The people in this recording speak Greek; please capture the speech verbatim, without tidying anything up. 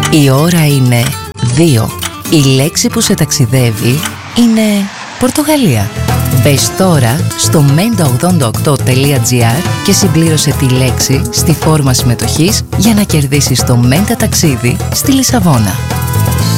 Η ώρα είναι δύο. Η λέξη που σε ταξιδεύει είναι Πορτογαλία. Μπες τώρα στο μέντα ογδόντα οκτώ τελεία τζι άρ και συμπλήρωσε τη λέξη στη φόρμα συμμετοχής για να κερδίσεις το Μέντα ταξίδι στη Λισαβόνα.